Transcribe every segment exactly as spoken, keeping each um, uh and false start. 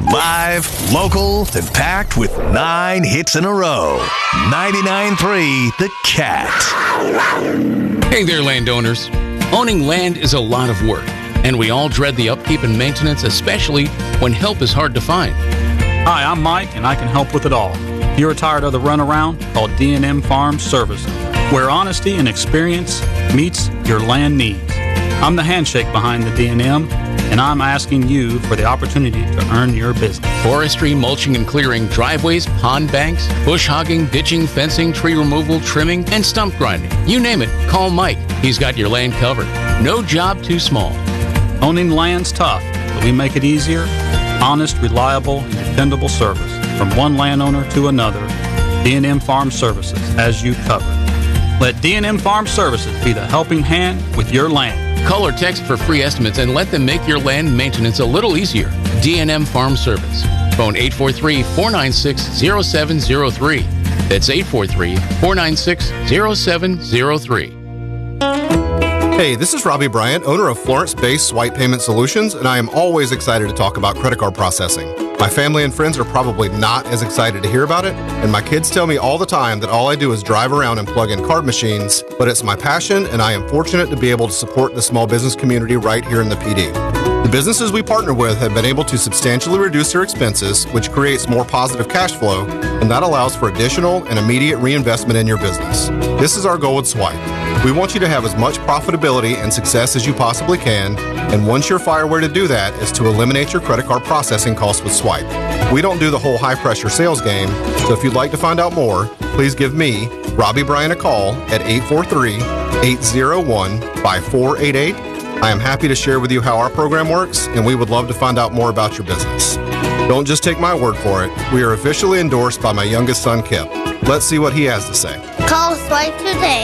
Live, local, and packed with nine hits in a row. ninety-nine point three The Cat. Hey there, landowners. Owning land is a lot of work, and we all dread the upkeep and maintenance, especially when help is hard to find. Hi, I'm Mike, and I can help with it all. If you're tired of the runaround, call D and M Farm Services, where honesty and experience meets your land needs. I'm the handshake behind the D and M, and I'm asking you for the opportunity to earn your business. Forestry, mulching and clearing, driveways, pond banks, bush hogging, ditching, fencing, tree removal, trimming, and stump grinding. You name it, call Mike. He's got your land covered. No job too small. Owning land's tough, but we make it easier. Honest, reliable, and dependable service from one landowner to another. D and M Farm Services has you covered. Let D and M Farm Services be the helping hand with your land. Call or text for free estimates and let them make your land maintenance a little easier. D and M Farm Service. Phone eight four three, four nine six, zero seven zero three. That's eight four three, four nine six, zero seven zero three. Hey, this is Robbie Bryant, owner of Florence-based Swipe Payment Solutions, and I am always excited to talk about credit card processing. My family and friends are probably not as excited to hear about it, and my kids tell me all the time that all I do is drive around and plug in card machines, but it's my passion, and I am fortunate to be able to support the small business community right here in the P D. The businesses we partner with have been able to substantially reduce their expenses, which creates more positive cash flow, and that allows for additional and immediate reinvestment in your business. This is our goal with Swipe. We want you to have as much profitability and success as you possibly can, and one surefire way to do that is to eliminate your credit card processing costs with Swipe. We don't do the whole high-pressure sales game, so if you'd like to find out more, please give me, Robbie Bryant, a call at eight four three, eight zero one, five four eight eight. I am happy to share with you how our program works, and we would love to find out more about your business. Don't just take my word for it. We are officially endorsed by my youngest son, Kip. Let's see what he has to say. Call Swipe today.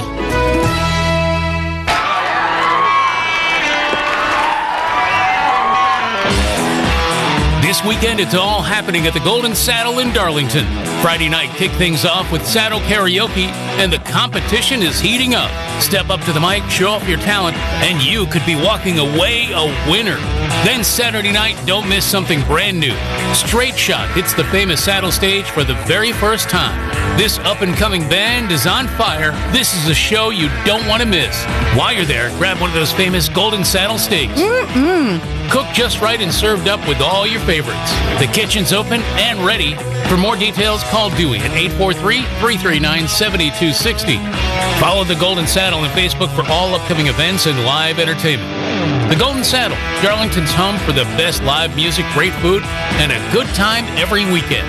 This weekend, it's all happening at the Golden Saddle in Darlington. Friday night, kick things off with saddle karaoke, and the competition is heating up. Step up to the mic, show off your talent, and you could be walking away a winner. Then Saturday night, don't miss something brand new. Straight Shot hits the famous saddle stage for the very first time. This up-and-coming band is on fire. This is a show you don't want to miss. While you're there, grab one of those famous Golden Saddle steaks. Mm-mm. Cooked just right and served up with all your favorites. The kitchen's open and ready. For more details, call Dewey at eight four three, three three nine, seven two six zero. Follow the Golden Saddle on Facebook for all upcoming events and live entertainment. The Golden Saddle, Darlington's home for the best live music, great food, and a good time every weekend.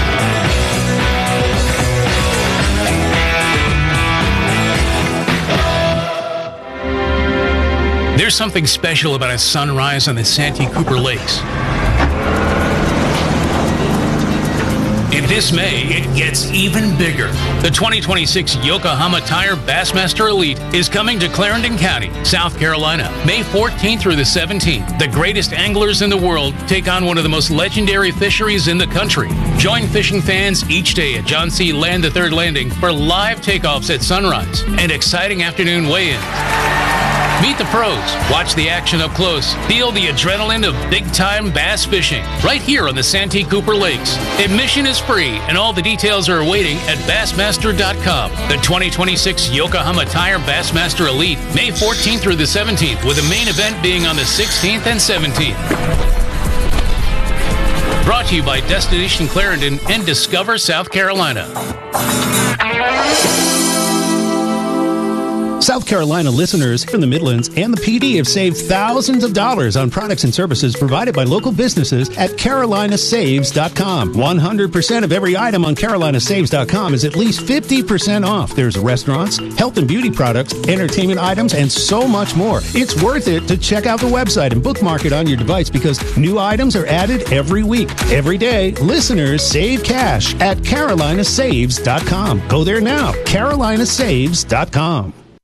There's something special about a sunrise on the Santee Cooper Lakes. And this May, it gets even bigger. The twenty twenty-six Yokohama Tire Bassmaster Elite is coming to Clarendon County, South Carolina, May fourteenth through the seventeenth. The greatest anglers in the world take on one of the most legendary fisheries in the country. Join fishing fans each day at John C. Land the Third Landing for live takeoffs at sunrise and exciting afternoon weigh-ins. Meet the pros, watch the action up close, feel the adrenaline of big-time bass fishing right here on the Santee Cooper Lakes. Admission is free, and all the details are awaiting at bassmaster dot com. The twenty twenty-six Yokohama Tire Bassmaster Elite, May fourteenth through the seventeenth, with the main event being on the sixteenth and seventeenth. Brought to you by Destination Clarendon and Discover South Carolina. South Carolina listeners from the Midlands and the P D have saved thousands of dollars on products and services provided by local businesses at carolina saves dot com. one hundred percent of every item on carolina saves dot com is at least fifty percent off. There's restaurants, health and beauty products, entertainment items, and so much more. It's worth it to check out the website and bookmark it on your device because new items are added every week. Every day, listeners save cash at carolina saves dot com. Go there now, carolina saves dot com.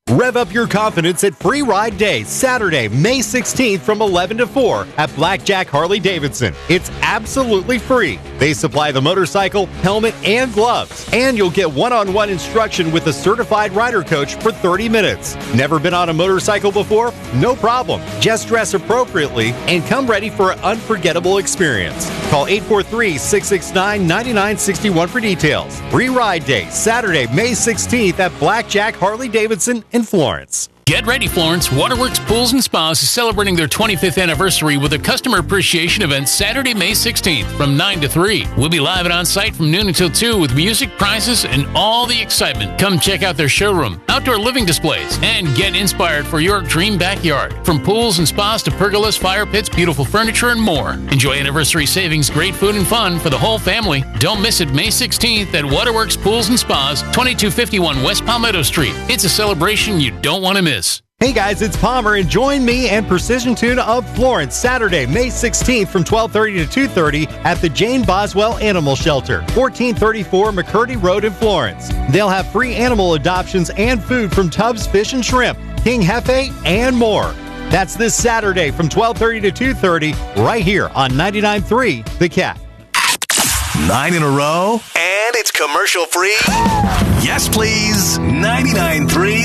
Rev up your confidence at Free Ride Day, Saturday, May sixteenth from eleven to four at Blackjack Harley-Davidson. It's absolutely free. They supply the motorcycle, helmet, and gloves. And you'll get one-on-one instruction with a certified rider coach for thirty minutes. Never been on a motorcycle before? No problem. Just dress appropriately and come ready for an unforgettable experience. Call eight four three, six six nine, nine nine six one for details. Free Ride Day, Saturday, May sixteenth at Blackjack Harley-Davidson in Florence. Get ready, Florence. Waterworks Pools and Spas is celebrating their twenty-fifth anniversary with a customer appreciation event Saturday, May sixteenth from nine to three. We'll be live and on site from noon until two with music, prizes, and all the excitement. Come check out their showroom, outdoor living displays, and get inspired for your dream backyard. From pools and spas to pergolas, fire pits, beautiful furniture, and more. Enjoy anniversary savings, great food, and fun for the whole family. Don't miss it May sixteenth at Waterworks Pools and Spas, twenty-two fifty-one West Palmetto Street. It's a celebration you don't want to miss. Hey guys, it's Palmer, and join me and Precision Tuna of Florence Saturday, May sixteenth from twelve thirty to two thirty at the Jane Boswell Animal Shelter, fourteen thirty-four McCurdy Road in Florence. They'll have free animal adoptions and food from Tubbs Fish and Shrimp, King Hefe, and more. That's this Saturday from twelve thirty to two thirty right here on ninety-nine point three The Cat. Nine in a row, and it's commercial free? Yes, please. ninety-nine point three